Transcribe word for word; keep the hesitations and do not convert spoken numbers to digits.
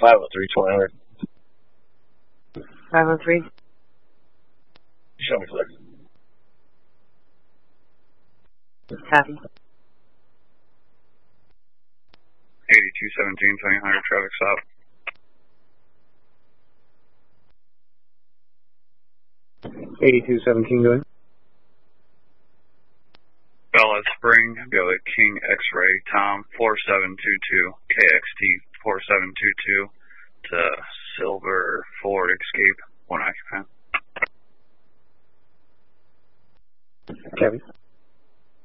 five oh three, twenty hundred. five oh three. Show me clear. Copy. eighty-two seventeen, twenty hundred, traffic stop. eighty-two seventeen, go ahead. Bella Spring, go at King X-Ray, Tom, four seven two two, K X T